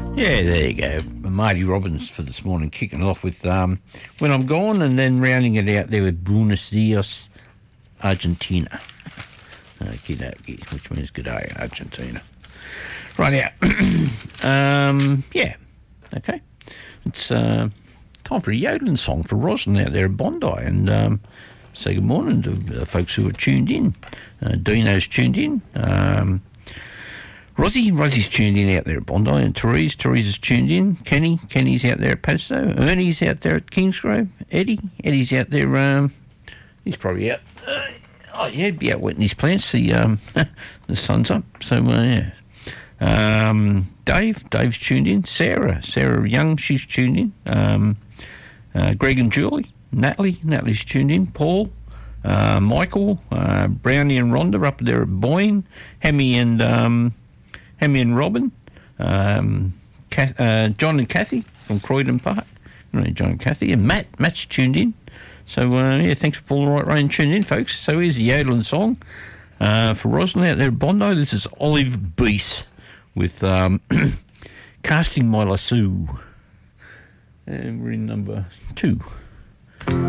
Yeah, there you go. Marty Robbins for this morning, kicking it off with When I'm Gone, and then rounding it out there with Buenos Dias, Argentina. Which means good day, Argentina. Right out. Yeah, okay. It's time for a yodeling song for Rosalind out there at Bondi, and say good morning to the folks who are tuned in. Dino's tuned in. Rossie's tuned in out there at Bondi, and Therese is tuned in. Kenny's out there at Padstow. Ernie's out there at Kingsgrove. Eddie's out there. He's probably out. He'd be out wetting his plants. The sun's up. So yeah. Dave's tuned in. Sarah Young, she's tuned in. Greg and Julie. Natalie's tuned in. Paul, Michael, Brownie and Rhonda up there at Boyne. Hemi and Robin, John and Kathy from Croydon Park. John and Kathy, and Matt's tuned in. So, thanks for pulling the right rein and tuning in, folks. So here's a yodeling song for Rosalind out there at Bondi. This is Olive Beese with Casting My Lasso. And we're in number 2.